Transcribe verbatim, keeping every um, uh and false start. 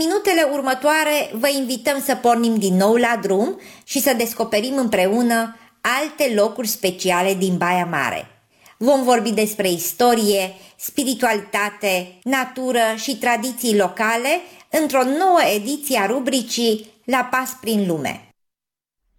minutele următoare vă invităm să pornim din nou la drum și să descoperim împreună alte locuri speciale din Baia Mare. Vom vorbi despre istorie, spiritualitate, natură și tradiții locale într-o nouă ediție a rubricii La Pas prin lume.